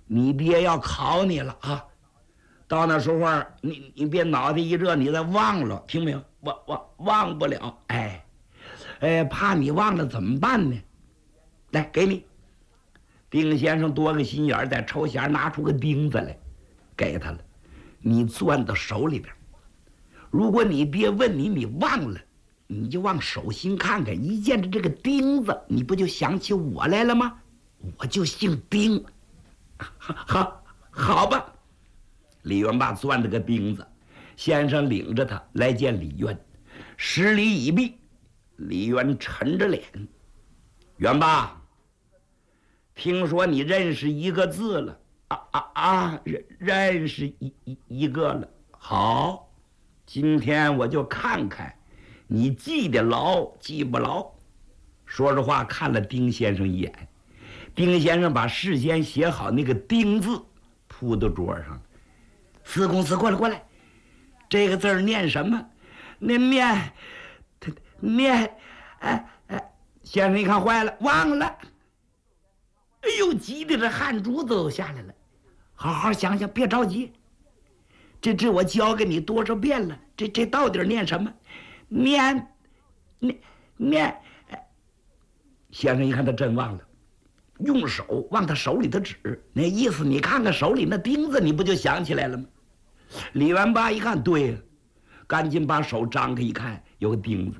你爹要考你了啊！到那时候你别脑袋一热，你再忘了，听没有？忘不了，怕你忘了怎么办呢？来，给你。丁先生多个心眼，在抽匣拿出个钉子来，给他了。你攥到手里边，如果你爹问你，你忘了，你就往手心看看，一见着这个钉子，你不就想起我来了吗？我就姓丁。好吧。李元霸攥着个钉子，先生领着他来见李渊，施礼已毕。李渊沉着脸，元霸，听说你认识一个字了？认识一个了。好，今天我就看看你记得牢记不牢。说着话，看了丁先生一眼。丁先生把事先写好那个丁字铺到桌上。司公司过来，这个字念什么？念先生一看坏了，忘了。哎呦，急得这汗珠子都下来了。好好想想，别着急。这我教给你多少遍了？这到底念什么？念。先生一看他真忘了，用手往他手里头指，那意思你看看手里那钉子，你不就想起来了吗？李元霸一看，对了，赶紧把手张开一看，有个钉子。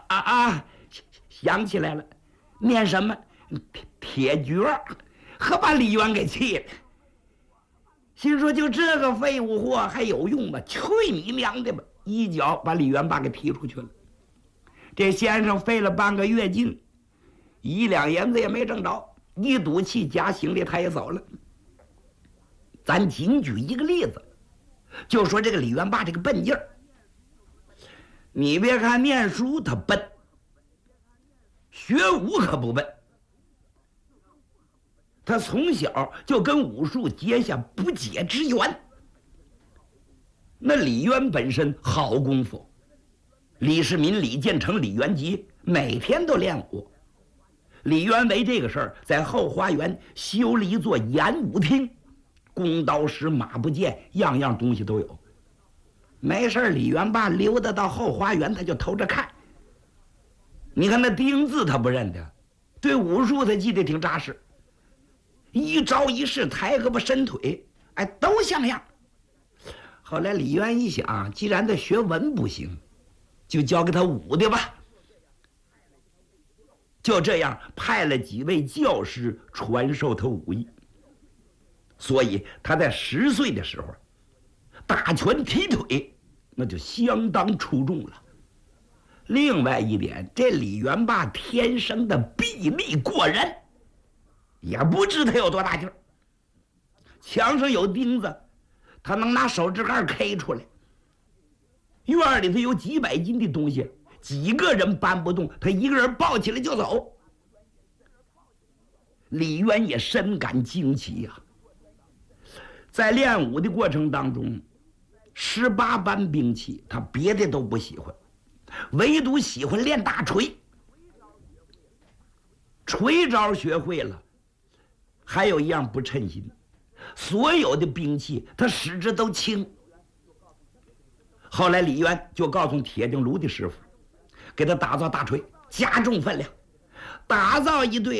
想起来了，念什么？铁角。可把李渊给气了，心说就这个废物货还有用吗？去你娘的吧！一脚把李元霸给踢出去了。这先生费了半个月劲，1两银子也没挣着，一赌气夹行李他也走了。咱仅举一个例子，就说这个李元霸这个笨劲儿。你别看念书他笨，学武可不笨。他从小就跟武术结下不解之缘。那李渊本身好功夫，李世民、李建成、李元吉每天都练武。李渊为这个事儿，在后花园修了一座演武厅，弓刀石、马步剑，样样东西都有。没事，李元霸溜达到后花园，他就偷着看。你看那钉字他不认得，对武术他记得挺扎实，一招一式，抬胳膊伸腿，都像样。后来李渊一想，既然他学文不行，就教给他武的吧。就这样派了几位教师传授他武艺。所以他在10岁的时候，打拳踢腿那就相当出众了。另外一点，这李元霸天生的臂力过人，也不知他有多大劲儿。墙上有钉子，他能拿手指盖 K 出来。院里头有几百斤的东西，几个人搬不动，他一个人抱起来就走。李渊也深感惊奇呀。在练武的过程当中，18般兵器他别的都不喜欢，唯独喜欢练大锤。锤招学会了，还有一样不称心，所有的兵器他使之都轻。后来李渊就告诉铁定炉的师傅，给他打造大锤，加重分量，打造一对